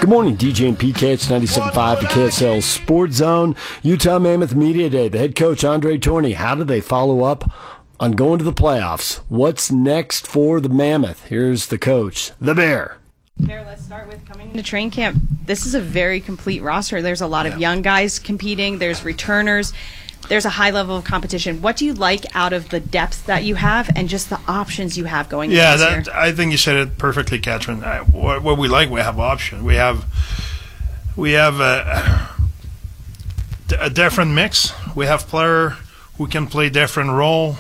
Good morning, DJ and PK. It's 97.5 to KSL Sports Zone. Utah Mammoth Media Day. The head coach, Andre Tourney. How do they follow up on going to the playoffs? What's next for the Mammoth? Here's the coach, the Bear. Bear, let's start with coming to training camp. This is a very complete roster. There's a lot of young guys competing. There's returners. There's a high level of competition. What do you like out of the depth that you have and just the options you have going into this year? I think you said it perfectly, Catherine. What we like, we have options. We have a different mix. We have player who can play different role.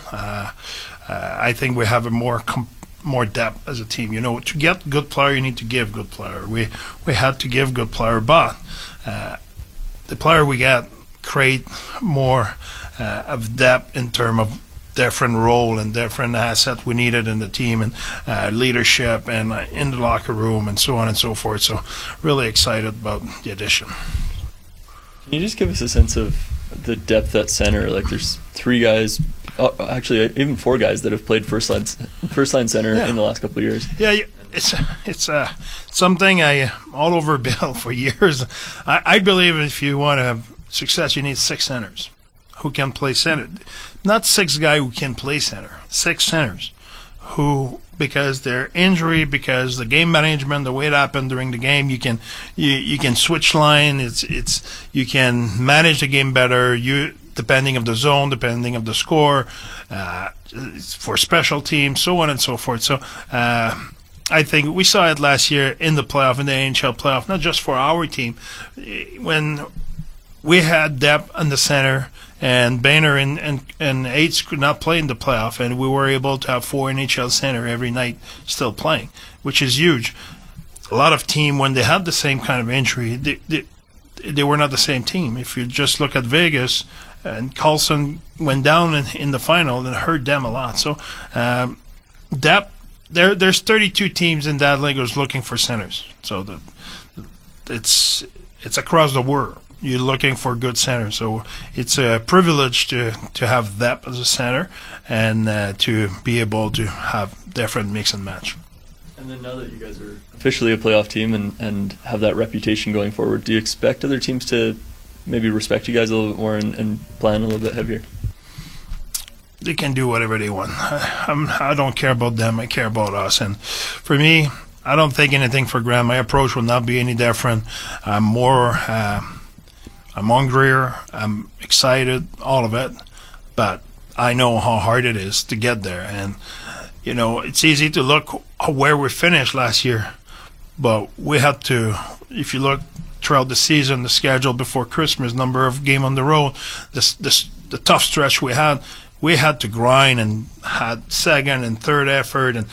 I think we have a more depth as a team. You know, to get good player, you need to give good player. We had to give good player, but the player we got create more of depth in terms of different role and different asset we needed in the team and leadership and in the locker room and so on and so forth. So really excited about the addition. Can you just give us a sense of the depth at center? Like there's 3 guys, actually even 4 guys that have played first line center in the last couple of years. Yeah, it's something I all over Bill for years. I believe if you want to have success, you need 6 centers who can play center. Not 6 guys who can play center. 6 centers who, because their injury, because the game management, the way it happened during the game, you can switch line. You can manage the game better. Depending of the zone, depending of the score, for special teams, so on and so forth. So I think we saw it last year in the playoff, in the NHL playoff, not just for our team, when we had depth in the center, and Boehner and Aids could not play in the playoff, and we were able to have 4 NHL center every night still playing, which is huge. A lot of team, when they had the same kind of injury, they were not the same team. If you just look at Vegas, and Carlson went down in the final and hurt them a lot. So depth, there's 32 teams in that league who's looking for centers. So it's across the world. You're looking for good centers. So it's a privilege to have depth as a center and to be able to have different mix and match. And then now that you guys are officially a playoff team and have that reputation going forward, do you expect other teams to maybe respect you guys a little bit more and plan a little bit heavier? They can do whatever they want. I don't care about them. I care about us. And for me, I don't take anything for granted. My approach will not be any different. I'm hungrier. I'm excited, all of it. But I know how hard it is to get there. And, you know, it's easy to look where we finished last year. But we had to, if you look throughout the season, the schedule before Christmas, number of game on the road, the tough stretch we had to grind and had second and third effort and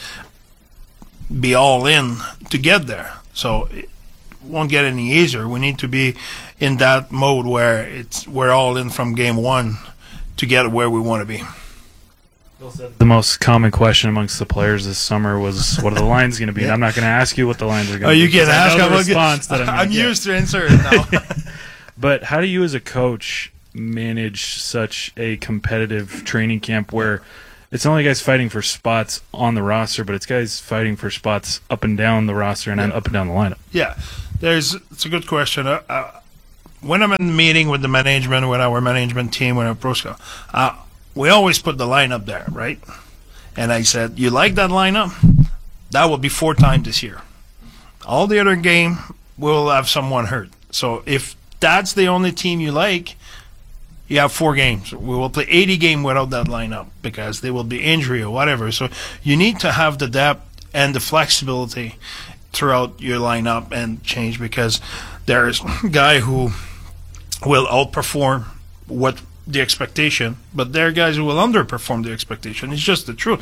be all in to get there. So it won't get any easier. We need to be in that mode where we're all in from game 1 to get where we want to be. The most common question amongst the players this summer was, what are the lines going to be? And I'm not going to ask you what the lines are going to be. You can ask. I'm used to answering now. But how do you as a coach manage such a competitive training camp where it's only guys fighting for spots on the roster, but it's guys fighting for spots up and down the roster and up and down the lineup? Yeah, it's a good question. When I'm in the meeting with the management, with our management team, with our pro scout, we always put the lineup there, right? And I said, you like that lineup? That will be 4 times this year. All the other game, we'll have someone hurt. So if that's the only team you like, you have 4 games. We will play 80 games without that lineup because there will be injury or whatever. So you need to have the depth and the flexibility throughout your lineup and change, because there's a guy who will outperform what the expectation, but there are guys who will underperform the expectation. It's just the truth.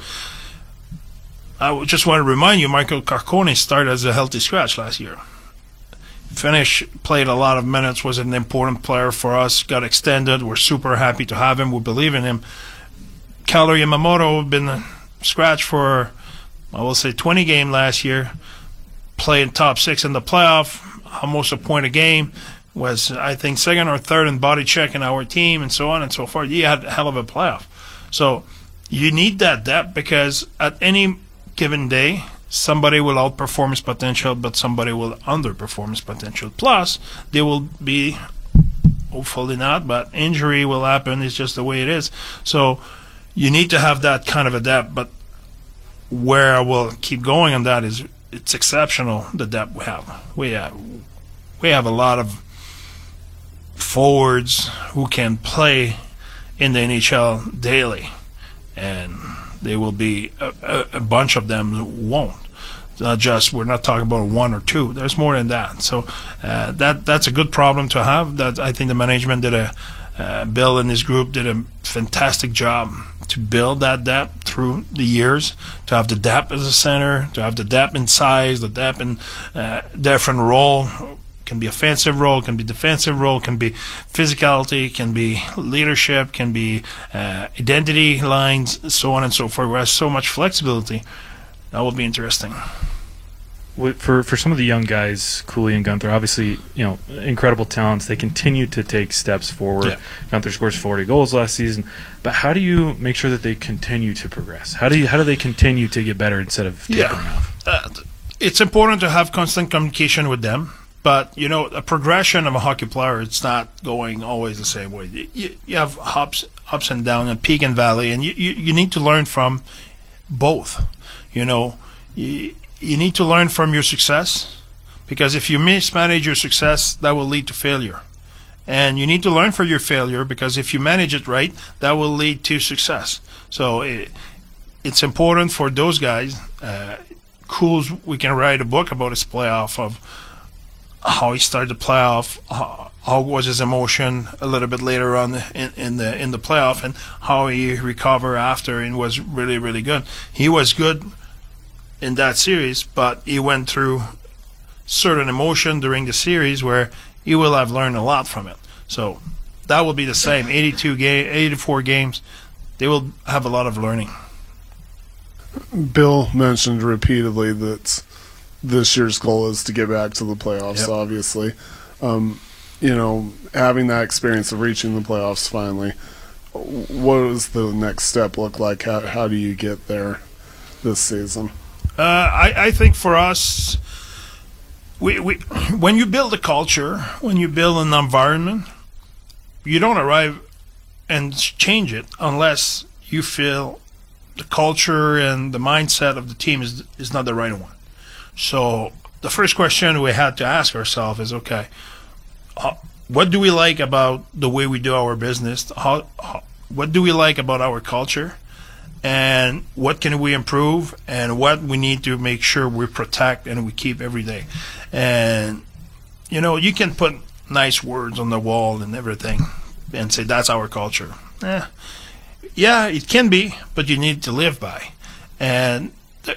I just want to remind you, Michael Carcone started as a healthy scratch last year. Played a lot of minutes, was an important player for us, got extended. We're super happy to have him. We believe in him. Keller Yamamoto been a scratch for, I will say, 20 games last year. Played top 6 in the playoff, almost a point a game. Was, I think, 2nd or 3rd in body check in our team, and so on and so forth. He had a hell of a playoff. So you need that depth, because at any given day, somebody will outperform his potential, but somebody will underperform his potential. Plus, there will be, hopefully not, but injury will happen. It's just the way it is. So you need to have that kind of a depth. But where I will keep going on that is it's exceptional, the depth we have. We have a lot of forwards who can play in the NHL daily, and there will be a bunch of them who won't. Not just, we're not talking about one or two. There's more than that. So that's a good problem to have. That I think the management did Bill and his group did a fantastic job to build that depth through the years, to have the depth as a center, to have the depth in size, the depth in different role. Can be offensive role, can be defensive role, can be physicality, can be leadership, can be identity lines, so on and so forth. Where has so much flexibility. That will be interesting. For some of the young guys, Cooley and Gunther, obviously, incredible talents. They continue to take steps forward. Yeah. Gunther scores 40 goals last season. But how do you make sure that they continue to progress? How do they continue to get better instead of tapering off? It's important to have constant communication with them. But, a progression of a hockey player, it's not going always the same way. You have ups and downs, and peak and valley, and you need to learn from both. You need to learn from your success, because if you mismanage your success, that will lead to failure. And you need to learn from your failure, because if you manage it right, that will lead to success. So it's important for those guys. Cools, we can write a book about his playoff, of how he started the playoff, how was his emotion a little bit later on in the playoff, and how he recovered after, and was really, really good. He was good in that series, but he went through certain emotion during the series where he will have learned a lot from it. So that will be the same. 84 games, they will have a lot of learning. Bill mentioned repeatedly that this year's goal is to get back to the playoffs, Yep. obviously. Having that experience of reaching the playoffs finally, what does the next step look like? How do you get there this season? I think for us, we when you build a culture, when you build an environment, you don't arrive and change it unless you feel the culture and the mindset of the team is not the right one. So the first question we had to ask ourselves is, okay, what do we like about the way we do our business? What do we like about our culture? And what can we improve? And what we need to make sure we protect and we keep every day. And, you can put nice words on the wall and everything and say, that's our culture. Yeah, it can be, but you need to live by. And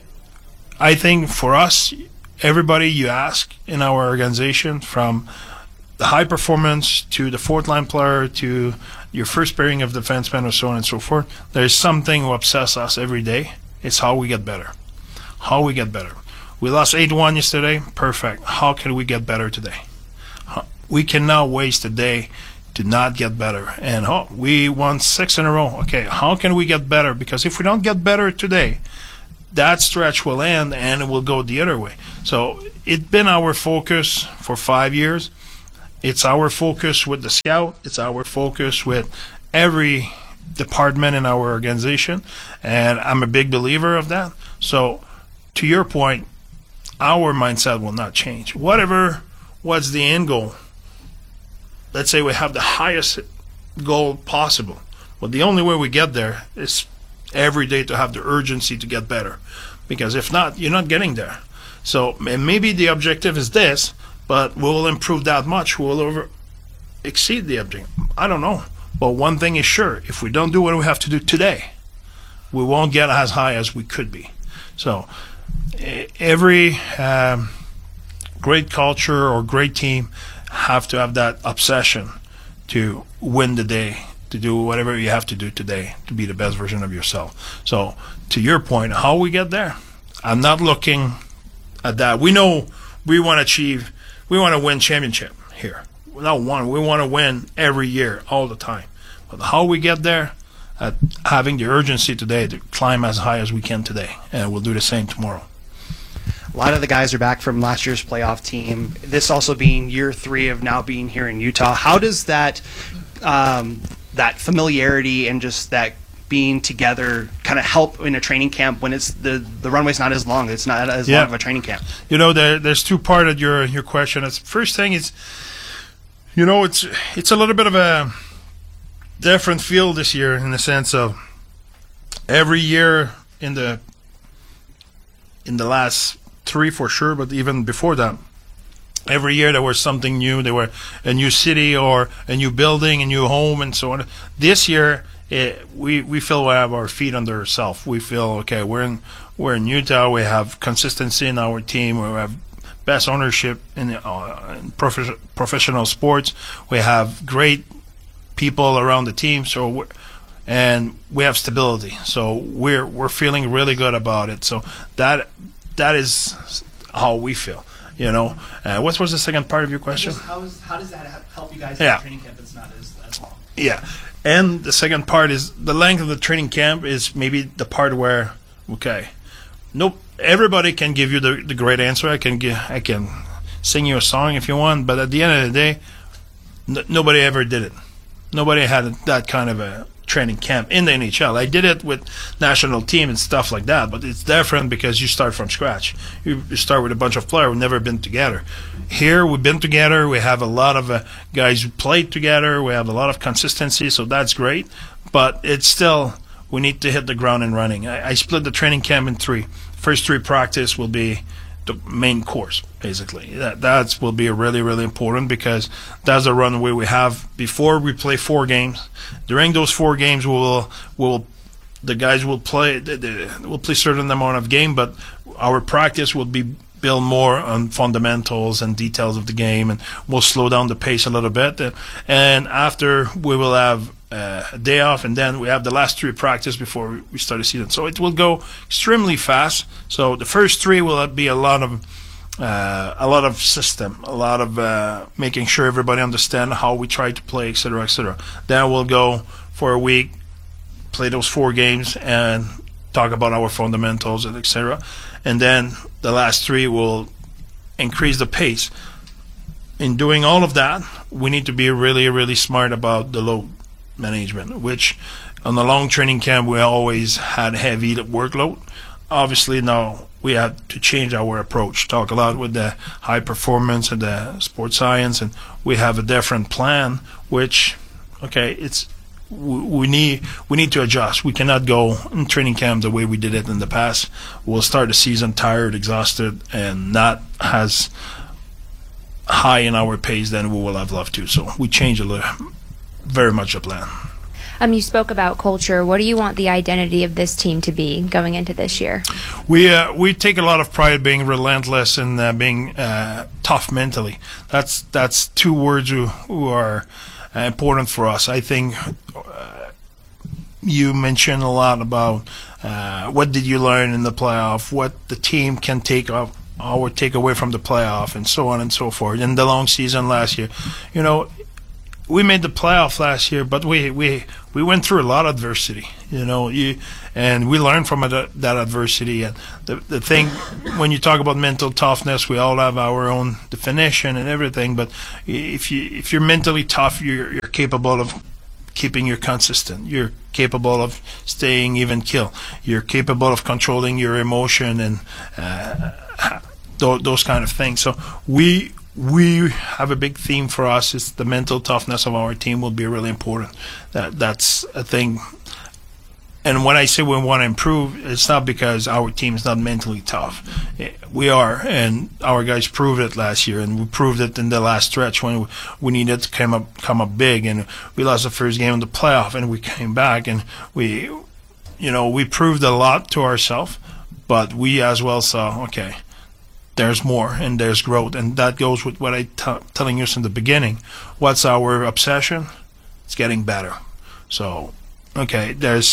I think for us, everybody you ask in our organization, from the high performance to the fourth line player to your first pairing of defensemen or so on and so forth, there's something who obsesses us every day. It's how we get better. How we get better. We lost 8-1 yesterday. Perfect. How can we get better today? We cannot waste a day to not get better. And we won 6 in a row. Okay, how can we get better? Because if we don't get better today, that stretch will end and it will go the other way. So it's been our focus for 5 years. It's our focus with the scout. It's our focus with every department in our organization. And I'm a big believer of that. So to your point, our mindset will not change. What's the end goal? Let's say we have the highest goal possible. Well, the only way we get there is every day to have the urgency to get better, because if not, you're not getting there. So maybe the objective is this, but we'll improve that much. We'll exceed the objective. I don't know. But one thing is sure, if we don't do what we have to do today, we won't get as high as we could be. So every great culture or great team have to have that obsession to win the day, to do whatever you have to do today to be the best version of yourself. So to your point, how we get there, I'm not looking at that. We know we want to win championship here. Not one, we want to win every year, all the time. But how we get there, having the urgency today to climb as high as we can today, and we'll do the same tomorrow. A lot of the guys are back from last year's playoff team. This also being year 3 of now being here in Utah. How does that that familiarity and just that being together kind of help in a training camp when it's the runway's not as long? It's not as long of a training camp. You know, there's two parts of your question. The first thing is, you know, it's a little bit of a different field this year in the sense of every year in the last 3 for sure, but even before that, every year there was something new. There were a new city or a new building, a new home, and so on. This year, we feel we have our feet under ourselves. We feel okay. We're in Utah. We have consistency in our team. We have best ownership in professional sports. We have great people around the team. And we have stability. So we're feeling really good about it. So that is how we feel. You know, what was the second part of your question? How does that help you guys in the training camp? It's not as long. Yeah, and the second part is the length of the training camp is maybe the part where everybody can give you the great answer. I can sing you a song if you want, but at the end of the day, nobody ever did it. Nobody had that kind of a training camp in the NHL. I did it with national team and stuff like that, but it's different because you start from scratch. You start with a bunch of players who've never been together. Here, we've been together. We have a lot of guys who played together. We have a lot of consistency, so that's great. But it's still, we need to hit the ground and running. I split the training camp in 3. First 3 practice will be the main course, basically. That will be really, really important because that's the runway we have before we play 4 games. During those 4 games, the guys will play. We'll play certain amount of game, but our practice will be built more on fundamentals and details of the game, and we'll slow down the pace a little bit. And after, we will have a day off, and then we have the last 3 practice before we start the season. So it will go extremely fast. So the first 3 will be a lot of system, a lot of making sure everybody understand how we try to play, etc., etc. Then we'll go for a week, play those 4 games, and talk about our fundamentals, and etc. And then the last 3 will increase the pace. In doing all of that, we need to be really, really smart about the load management, which on the long training camp we always had heavy workload. Obviously now we have to change our approach, talk a lot with the high performance and the sports science, and we have a different plan, which we need to adjust. We cannot go in training camp the way we did it in the past. We'll start the season tired, exhausted, and not as high in our pace than we will have loved to. So we change very much the plan. You spoke about culture. What do you want the identity of this team to be going into this year? We take a lot of pride being relentless and being tough mentally. That's 2 words who are important for us. I think you mentioned a lot about what did you learn in the playoff, what the team can take away from the playoff, and so on and so forth. In the long season last year, you know, we made the playoff last year, but we went through a lot of adversity, you know, and we learned from that adversity. And the thing, when you talk about mental toughness, we all have our own definition and everything. But if you're mentally tough, you're capable of keeping your consistent. You're capable of staying even keel. You're capable of controlling your emotion and those kind of things. So we have a big theme for us. It's the mental toughness of our team will be really important. That's a thing. And when I say we want to improve, it's not because our team is not mentally tough. We are, and our guys proved it last year, and we proved it in the last stretch when we needed to come up big, and we lost the first game in the playoff, and we came back, and we proved a lot to ourselves, but we as well saw, okay, there's more and there's growth, and that goes with what I telling you in the beginning. What's our obsession? It's getting better. So, okay,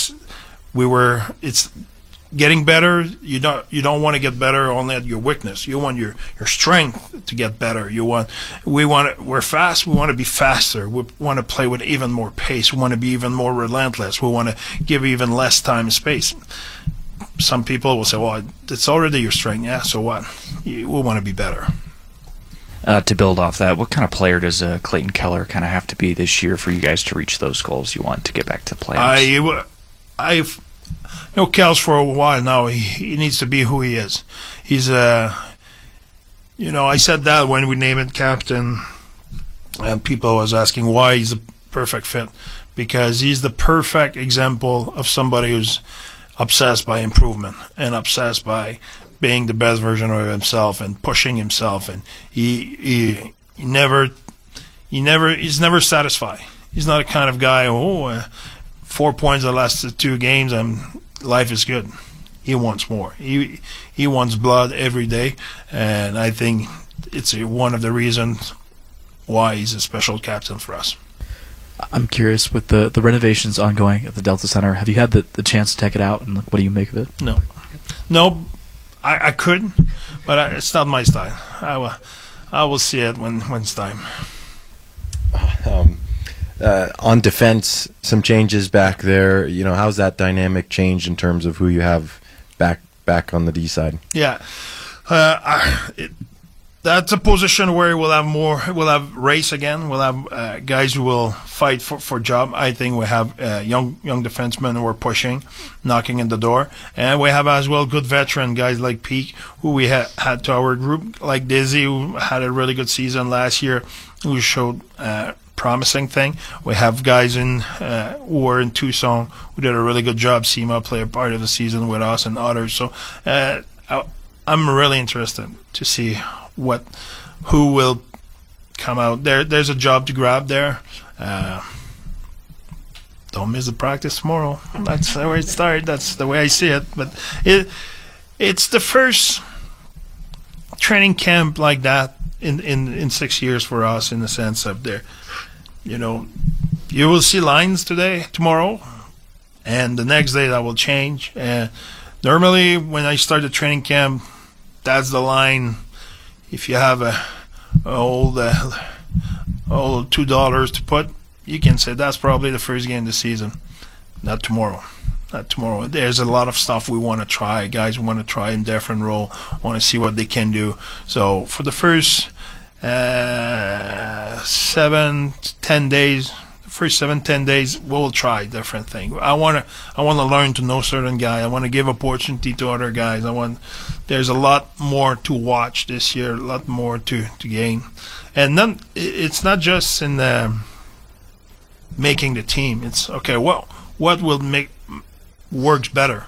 it's getting better. You don't want to get better only at your weakness. You want your strength to get better. We're fast. We want to be faster. We want to play with even more pace. We want to be even more relentless. We want to give even less time and space. some people will say, well, it's already your strength. Yeah, so what? We want to be better. To build off that, what kind of player does Clayton Keller kind of have to be this year for you guys to reach those goals you want to get back to playoffs? I've known Kels for a while now. He needs to be who he is. He's I said that when we named it captain, and people was asking why he's a perfect fit, because he's the perfect example of somebody who's obsessed by improvement and obsessed by being the best version of himself and pushing himself, and he's never satisfied. He's not a kind of guy, 4 points the last 2 games and life is good. He wants more. He wants blood every day, and I think it's one of the reasons why he's a special captain for us. I'm curious, with the renovations ongoing at the Delta Center, have you had the chance to check it out, and what do you make of it? No, I could, but it's not my style. I will see it when it's time. On defense, some changes back there. How's that dynamic changed in terms of who you have back on the D side? Yeah, that's a position where we'll have race again. We'll have guys who will fight for job. I think we have young defensemen who are pushing, knocking in the door, and we have as well good veteran guys like Peak, who we had to our group, like Dizzy, who had a really good season last year, who showed promising thing. We have guys who were in Tucson who did a really good job. Sima played a part of the season with us and others. So I'm really interested to see who will come out. There's a job to grab there. Don't miss the practice tomorrow. That's where it started. That's the way I see it. But it's the first training camp like that in 6 years for us, in the sense of you will see lines tomorrow, and the next day that will change. Normally, when I start the training camp, that's the line. If you have a old $2 to put, you can say that's probably the first game of the season. Not tomorrow. There's a lot of stuff we want to try. Guys want to try in different role, want to see what they can do. So for the first 7-10 days, we'll try different things. I want to learn to know certain guys. I want to give opportunity to other guys. There's a lot more to watch this year, a lot more to gain. And then it's not just in making the team. It's okay. What will works better?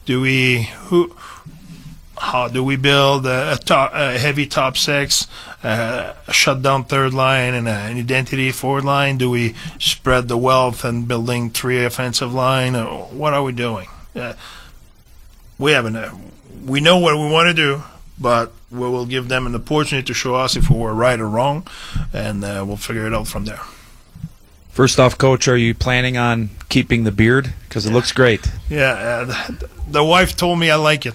How do we build a heavy top six, a shutdown third line, and an identity forward line? Do we spread the wealth and building 3 offensive line? What are we doing? We know what we want to do, but we will give them an opportunity to show us if we were right or wrong, and we'll figure it out from there. First off, Coach, are you planning on keeping the beard? Because it looks great. Yeah, the wife told me I like it.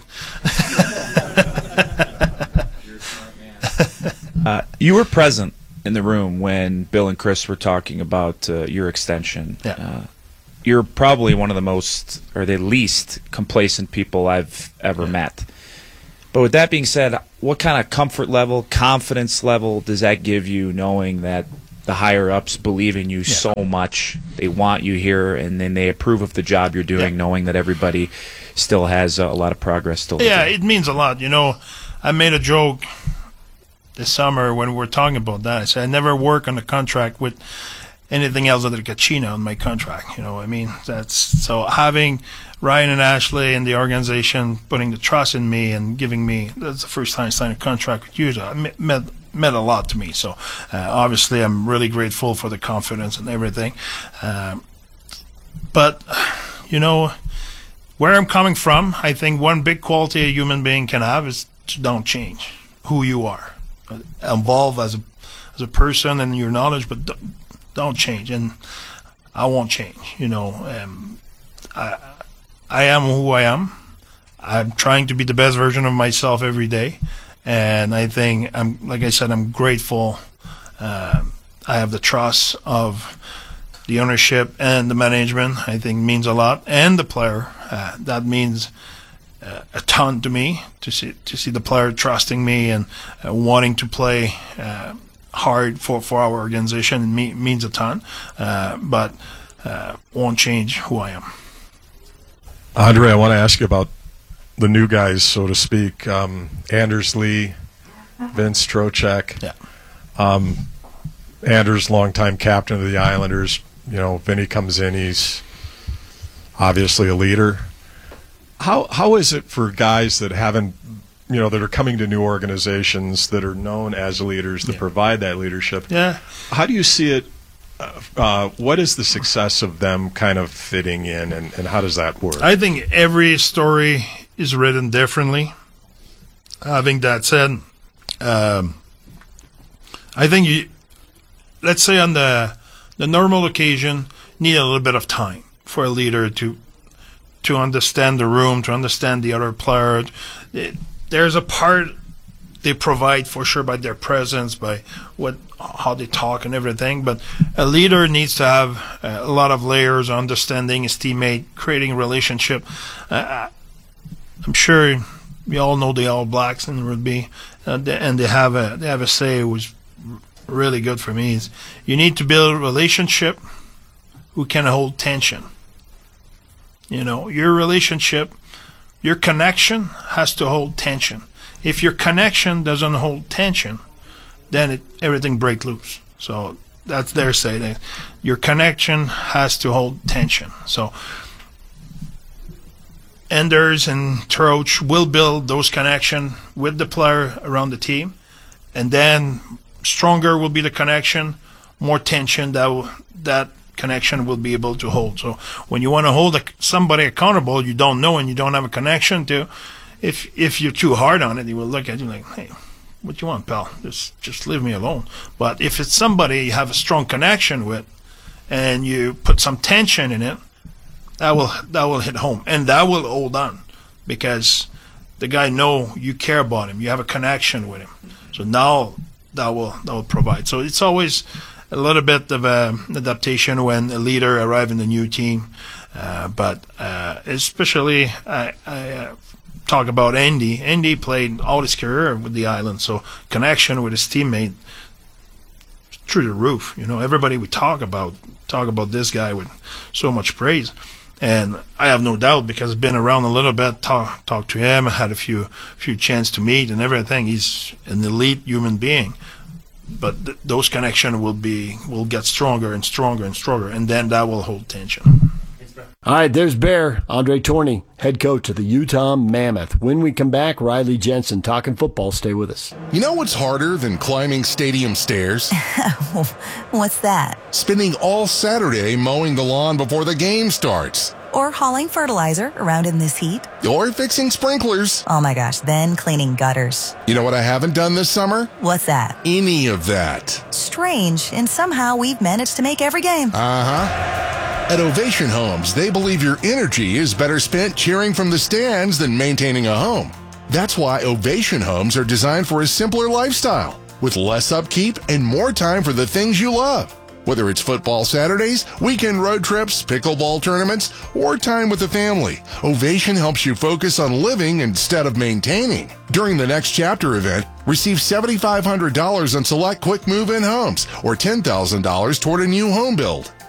You were present in the room when Bill and Chris were talking about your extension. Yeah. You're probably one of the most, or the least, complacent people I've ever met. But with that being said, what kind of comfort level, confidence level does that give you, knowing that the higher-ups believe in you so much, they want you here, and then they approve of the job you're doing, knowing that everybody still has a lot of progress still to do? Yeah, it means a lot. I made a joke this summer when we were talking about that. I said I never work on a contract with anything else other than Kachina on my contract. You know what I mean? So having Ryan and Ashley and the organization putting the trust in me and giving me, that's the first time I signed a contract with you. It meant a lot to me. So obviously I'm really grateful for the confidence and everything. But, where I'm coming from, I think one big quality a human being can have is to don't change who you are. Evolve as a person and your knowledge, but don't change. And I won't change. I am who I am. I'm trying to be the best version of myself every day. And I think, like I said, I'm grateful. I have the trust of the ownership and the management. I think means a lot. And the player. That means a ton to me to see the player trusting me and wanting to play hard for our organization. It means a ton, but won't change who I am. Andre, I want to ask you about the new guys, so to speak. Anders Lee, Vince Trocheck. Yeah. Anders, longtime captain of the Islanders. Vinny comes in. He's obviously a leader. How is it for guys that haven't, that are coming to new organizations that are known as leaders that provide that leadership? Yeah. How do you see it? What is the success of them kind of fitting in, and how does that work? I think every story is written differently. Having that said, I think let's say on the normal occasion, need a little bit of time for a leader to understand the room, to understand the other player. There's a part they provide for sure by their presence, by how they talk and everything. But a leader needs to have a lot of layers, understanding his teammate, creating a relationship. I'm sure we all know the All Blacks in rugby, and they have a say which really good for me. Is you need to build a relationship who can hold tension. Your relationship, your connection has to hold tension. If your connection doesn't hold tension, then everything breaks loose. So that's their say. Your connection has to hold tension. So Anders and Troch will build those connections with the player around the team, and then stronger will be the connection, more tension that connection will be able to hold. So when you want to hold somebody accountable you don't know and you don't have a connection to, if you're too hard on it, he will look at you like, hey, what you want, pal? Just leave me alone. But if it's somebody you have a strong connection with and you put some tension in it, that will hit home, and that will hold on, because the guy know you care about him, you have a connection with him. So now that will provide. So it's always a little bit of adaptation when a leader arrives in a new team, but especially I talk about Andy. Andy played all his career with the Island, so connection with his teammate through the roof. Everybody would talk about this guy with so much praise. And I have no doubt, because I've been around a little bit, talked to him, had a few chance to meet and everything. He's an elite human being, but those connections will get stronger and stronger and stronger, and then that will hold tension. All right, there's Bear, Andre Tourney, head coach of the Utah Mammoth. When we come back, Riley Jensen talking football. Stay with us. You know what's harder than climbing stadium stairs? What's that? Spending all Saturday mowing the lawn before the game starts. Or hauling fertilizer around in this heat. Or fixing sprinklers. Oh my gosh, then cleaning gutters. You know what I haven't done this summer? What's that? Any of that. Strange, and somehow we've managed to make every game. At Ovation Homes, they believe your energy is better spent cheering from the stands than maintaining a home. That's why Ovation Homes are designed for a simpler lifestyle, with less upkeep and more time for the things you love. Whether it's football Saturdays, weekend road trips, pickleball tournaments, or time with the family, Ovation helps you focus on living instead of maintaining. During the Next Chapter event, receive $7,500 on select quick move-in homes or $10,000 toward a new home build.